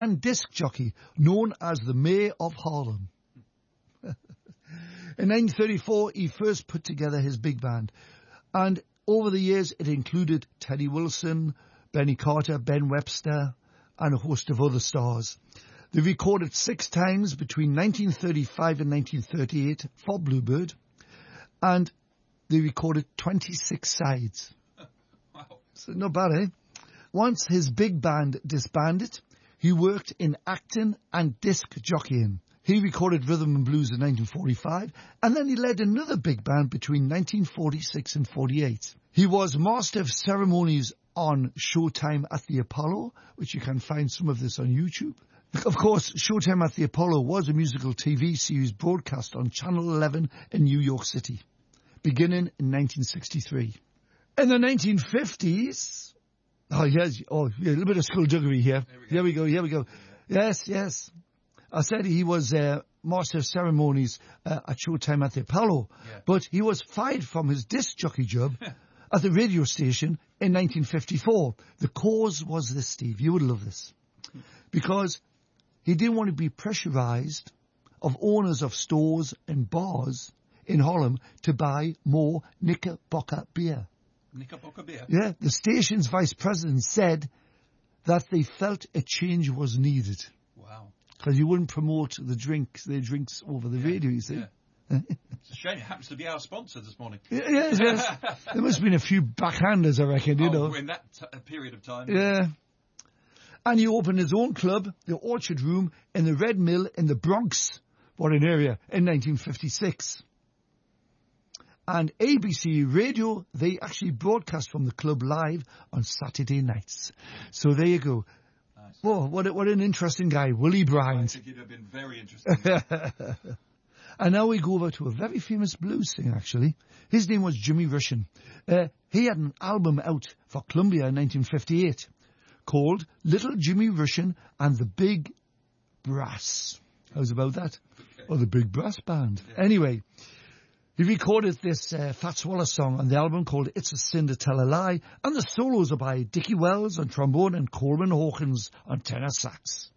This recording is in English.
and disc jockey known as the Mayor of Harlem. In 1934, he first put together his big band, and over the years it included Teddy Wilson, Benny Carter, Ben Webster, and a host of other stars. They recorded 6 times between 1935 and 1938 for Bluebird, and they recorded 26 sides. Wow. So not bad, eh? Once his big band disbanded, he worked in acting and disc jockeying. He recorded rhythm and blues in 1945, and then he led another big band between 1946 and 48. He was master of ceremonies on Showtime at the Apollo, which you can find some of this on YouTube. Of course, Showtime at the Apollo was a musical TV series broadcast on Channel 11 in New York City, beginning in 1963. In the 1950s... a little bit of skullduggery here. Here we go. Yes. I said he was master of ceremonies at Showtime at the Apollo, but he was fired from his disc jockey job at the radio station in 1954. The cause was this, Steve. You would love this. Because he didn't want to be pressurized of owners of stores and bars in Harlem to buy more Knickerbocker beer. Knickerbocker beer? Yeah, the station's vice president said that they felt a change was needed. Wow. Because you wouldn't promote their drinks over the radio, you see. Yeah. It's a shame it happens to be our sponsor this morning. Yes. There must have been a few backhanders, I reckon, you know. In that period of time. Yeah. And he opened his own club, the Orchard Room, in the Red Mill in the Bronx, what an area, in 1956. And ABC Radio, they actually broadcast from the club live on Saturday nights. So there you go. Nice. Whoa, what an interesting guy, Willie Bryant. I think he'd have been very interesting. And now we go over to a very famous blues singer, actually. His name was Jimmy Rushin. He had an album out for Columbia in 1958 called Little Jimmy Rushin and the Big Brass. How's about that? Okay. Or the Big Brass Band. Yeah. Anyway, he recorded this Fats Wallace song on the album called It's a Sin to Tell a Lie, and the solos are by Dickie Wells on trombone and Coleman Hawkins on tenor sax.